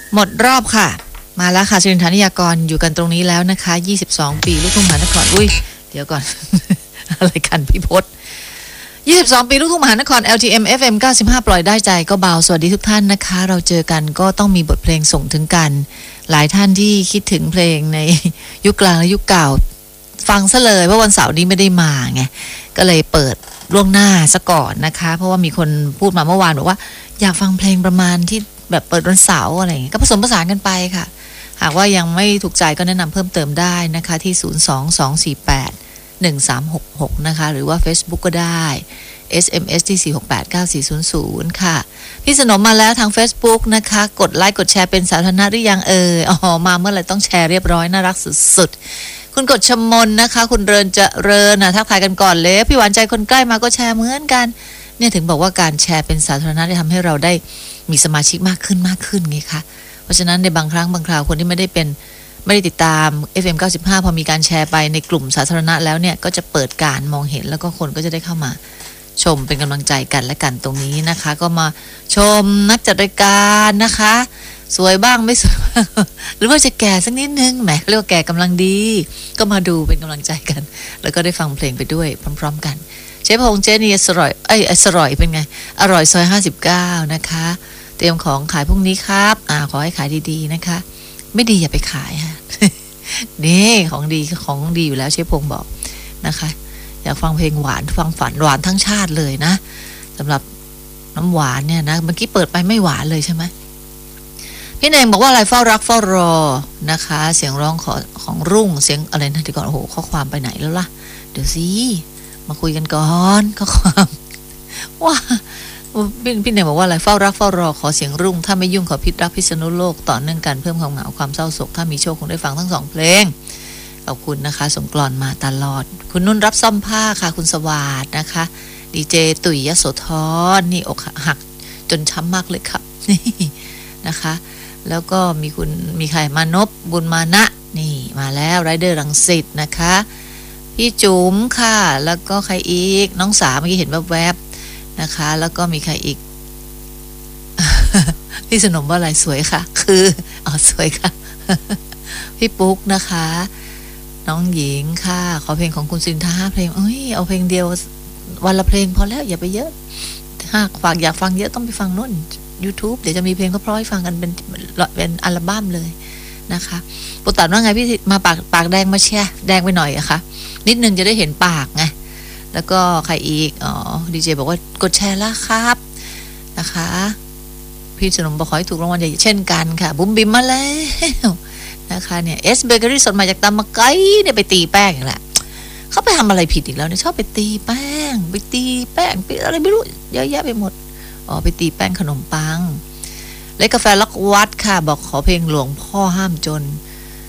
หมดรอบค่ะมาแล้วค่ะสิรินทานิยากรอยู่กันตรงนี้แล้วนะคะ22ปีลูกทุ่งมหานครอุ้ยเดี๋ยวก่อน อะไรกันพี่พศ22ปีลูกทุ่งมหานคร LTM FM 95ปล่อยได้ใจก็เบาสวัสดีทุกท่านนะคะเราเจอกันก็ต้องมีบทเพลงส่งถึงกันหลายท่านที่คิดถึงเพลงในยุคกลางและยุคเก่าฟังซะเลยว่าวันเสาร์นี้ไม่ได้มาไงก็เลยเปิดล่วงหน้าซะก่อนนะคะเพราะว่ามีคนพูดมาเมื่อวานบอกว่าอยากฟังเพลงประมาณที่แบบเปิดวันเสาร์อะไรอย่างเงี้ยก็ผสมผสานกันไปค่ะหากว่ายังไม่ถูกใจก็แนะนำเพิ่มเติมได้นะคะที่022481366นะคะหรือว่า Facebook ก็ได้ SMS ที่4689400ค่ะพี่สนมมาแล้วทาง Facebook นะคะกดไลค์กดแชร์เป็นสาธารณะหรือยังมาเมื่อไหร่ต้องแชร์เรียบร้อยน่ารักสุดๆคุณกฎชมนนะคะคุณเรินเจริญทักทายกันก่อนเลยพี่หวานใจคนใกล้มาก็แชร์เหมือนกันเนี่ยถึงบอกว่าการแชร์เป็นสาธารณะจะทำให้เราได้มีสมาชิกมากขึ้นไงคะเพราะฉะนั้นในบางครั้งบางคราวคนที่ไม่ได้ติดตาม FM 95พอมีการแชร์ไปในกลุ่มสาธารณะแล้วเนี่ยก็จะเปิดการมองเห็นแล้วก็คนก็จะได้เข้ามาชมเป็นกำลังใจกันและกันตรงนี้นะคะก็มาชมนักจัดรายการนะคะสวยบ้างไม่สวยบ้างหรือว่าจะแก่สักนิดนึงแหมเรียกว่าแก่กำลังดีก็มาดูเป็นกำลังใจกันแล้วก็ได้ฟังเพลงไปด้วยพร้อมๆกันเชฟพงษ์เจนี่อร่อยเป็นไงอร่อยซอย59นะคะเตรียมของขายพรุ่งนี้ครับขอให้ขายดีๆนะคะไม่ดีอย่าไปขายฮะ นี่ของดีอยู่แล้วเชฟพงษ์บอกนะคะอยากฟังเพลงหวานฟังฝันหวานทั้งชาติเลยนะสำหรับน้ำหวานเนี่ยนะเมื่อกี้เปิดไปไม่หวานเลยใช่ไหมพี่เนงบอกว่าอะไรเฝ้ารักเฝ้ารอนะคะเสียงร้องของรุ่งเสียงอะไรนะที่ก่อนโอ้โหข้อความไปไหนแล้วล่ะเดี๋ยวสิมาคุยกันก่อนข้อความว่าพี่เนงบอกว่าอะไรเฝ้ารักเฝ้ารอขอเสียงรุ่งถ้าไม่ยุ่งขอพิษรักพิษณุโลกต่อเนื่องกันเพิ่มความเหงาความเศร้าโศกถ้ามีโชคคงได้ฟังทั้ง2เพลงขอบคุณนะคะส่งกลอนมาตลอดคุณนุ่นรับซ่อมผ้าค่ะคุณสวัสดนะคะดีเจตุ๋ยยโสธรนี่อกหักจนช้ำมากเลยครับนี่นะคะแล้วก็มีใครมานพบุญมานะนี่มาแล้วไรเดอร์รังสิตนะคะพี่จุ๋มค่ะแล้วก็ใครอีกน้องสาเมื่อกี้เห็นแวบๆนะคะแล้วก็มีใครอีก พี่สนมว่าอะไรสวยค่ะคือสวยค่ะ พี่ปุ๊กนะคะน้องหญิงค่ะขอเพลงของคุณสินทา5เพลงเอาเพลงเดียววันละเพลงพอแล้วอย่าไปเยอะถ้าอยากฟังเยอะต้องไปฟังนู่น YouTube เดี๋ยวจะมีเพลงเพราะๆให้ฟังกันเป็นอัลบั้มเลยนะคะปุตตานว่าไงพี่มาปากแดงมาเชียแดงไปหน่อยอะคะนิดนึงจะได้เห็นปากไงแล้วก็ใครอีกดีเจบอกว่ากดแชร์แล้วครับนะคะพี่สนมบอกขอให้ถูกรางวัลใหญ่เช่นกันค่ะบุ้มบิมมาแล้วนะคะเนี่ยเอสเบเกอรี่สดมาจากตำมะไก่เนี่ยไปตีแป้งอีกแหละเขาไปทำอะไรผิดอีกแล้วเนี่ยชอบไปตีแป้งไปอะไรไม่รู้เยอะแยะไปหมดไปตีแป้งขนมปังและกาแฟล็อกวัดค่ะบอกขอเพลงหลวงพ่อห้ามจน